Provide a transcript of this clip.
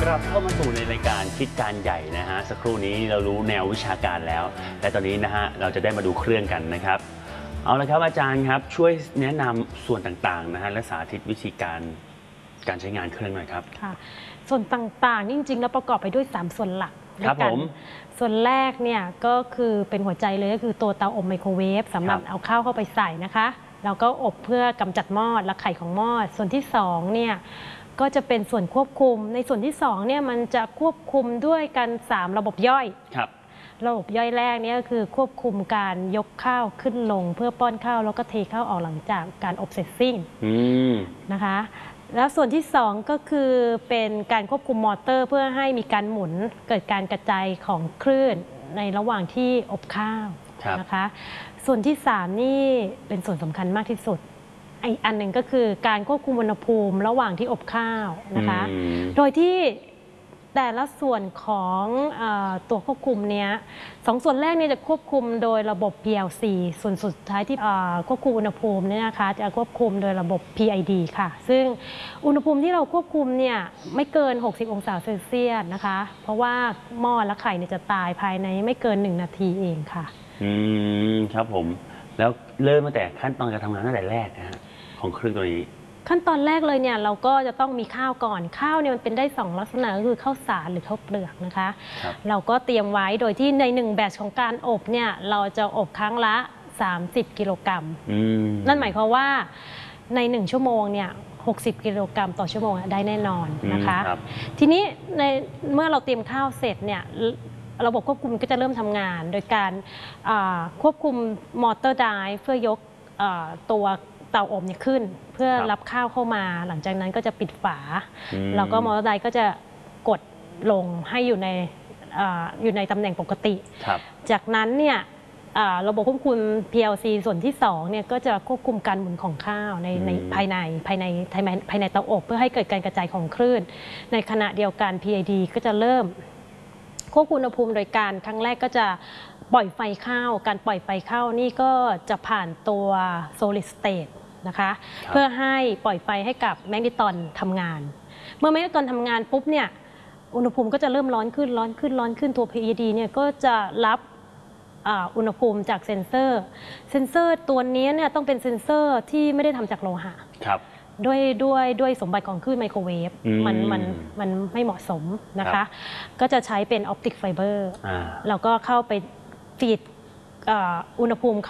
กลับเข้ามาสู่ในรายการคิดการใหญ่นะฮะสักครู่นี้เรารู้แนววิชาการแล้วและตอนนี้นะฮะเราจะได้มาดูเครื่องกันนะครับเอาละครับอาจารย์ครับช่วยแนะนำส่วนต่างๆนะฮะและสาธิตวิธีการใช้งานเครื่องหน่อยครับค่ะส่วนต่างๆจริงๆแล้วประกอบไปด้วย3ส่วนหลักครับผมส่วนแรกเนี่ยก็คือเป็นหัวใจเลยก็คือตัวเตาอบไมโครเวฟสำหรับเอาข้าวเข้าไปใส่นะคะแล้วก็อบเพื่อกำจัดมอดและไข่ของมอดส่วนที่2เนี่ยก็จะเป็นส่วนควบคุมในส่วนที่2เนี่ยมันจะควบคุมด้วยกัน3ระบบย่อยครับระบบย่อยแรกเนี่ยก็คือควบคุมการยกข้าวขึ้นลงเพื่อป้อนข้าวแล้วก็เทข้าวออกหลังจากการอบเสร็จสิ้นนะคะแล้วส่วนที่2ก็คือเป็นการควบคุมมอเตอร์เพื่อให้มีการหมุนเกิดการกระจายของคลื่นในระหว่างที่อบข้าวนะคะส่วนที่3นี่เป็นส่วนสำคัญมากที่สุดอีกอันหนึ่งก็คือการควบคุมอุณหภูมิระหว่างที่อบข้าวนะคะโดยที่แต่ละส่วนของตัวควบคุมเนี้ย2ส่วนแรกเนี่ยจะควบคุมโดยระบบ PLC ส่วนสุดท้ายที่ควบคุมอุณหภูมิเนี่ยนะคะจะควบคุมโดยระบบ PID ค่ะซึ่งอุณหภูมิที่เราควบคุมเนี่ยไม่เกิน60 องศาเซลเซียสนะคะเพราะว่าหม้อและไข่เนี่ยจะตายภายในไม่เกิน1 นาทีเองค่ะครับผมแล้วเริ่มตั้งแต่ขั้นตอนการทำงานตั้งแต่แรกนะฮะของเครื่องตัวนี้ขั้นตอนแรกเลยเนี่ยเราก็จะต้องมีข้าวก่อนข้าวเนี่ยมันเป็นได้2ลักษณะก็คือข้าวสารหรือข้าวเปลือกนะคะเราก็เตรียมไว้โดยที่ใน1แบตช์ของการอบเนี่ยเราจะอบครั้งละ30 กิโลกรัมนั่นหมายความว่าใน1ชั่วโมงเนี่ย60 กิโลกรัมต่อชั่วโมงได้แน่นอนนะคะทีนี้เมื่อเราเตรียมข้าวเสร็จเนี่ยระบบควบคุมก็จะเริ่มทำงานโดยการควบคุมมอเตอร์ไดร์เพื่อยกตัวเตาอบเนี่ยขึ้นเพื่อรับข้าวเข้ามาหลังจากนั้นก็จะปิดฝาแล้วก็มอเตอร์ไดร์ก็จะกดลงให้อยู่ในตำแหน่งปกติจากนั้นเนี่ยระบบควบคุม PLC ส่วนที่2เนี่ยก็จะควบคุมการหมุนของข้าวในภายในเตาอบเพื่อให้เกิดการกระจายของคลื่นในขณะเดียวกัน PID ก็จะเริ่มควบคุมอุณหภูมิโดยการครั้งแรกก็จะปล่อยไฟเข้าการปล่อยไฟเข้านี่ก็จะผ่านตัว solid state นะคะเพื่อให้ปล่อยไฟให้กับแมกนิตรอนทำงานเมื่อแมกนิตรอนทำงานปุ๊บเนี่ยอุณหภูมิก็จะเริ่มร้อนขึ้นตัว PID เนี่ยก็จะรับอุณหภูมิจากเซ็นเซอร์ตัวนี้เนี่ยต้องเป็นเซ็นเซอร์ที่ไม่ได้ทำจากโลหะด้วยสมบัติของคลื่นไมโครเวฟมันไม่เหมาะสมนะคะก็จะใช้เป็นออปติกไฟเบอร์แล้วก็เข้าไปฟีดอุณหภูมิเข้า